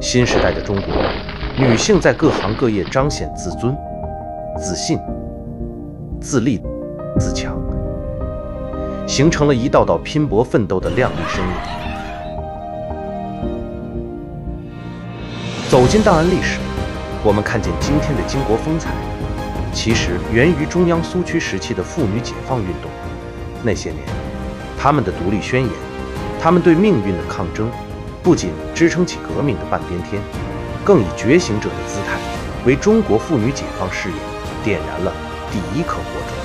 新时代的中国，女性在各行各业彰显自尊、自信、自立、自强，形成了一道道拼搏奋斗的亮丽身影。走进档案历史，我们看见今天的巾帼风采，其实源于中央苏区时期的妇女解放运动。那些年，她们的独立宣言，她们对命运的抗争，不仅支撑起革命的半边天，更以觉醒者的姿态，为中国妇女解放事业点燃了第一颗火种。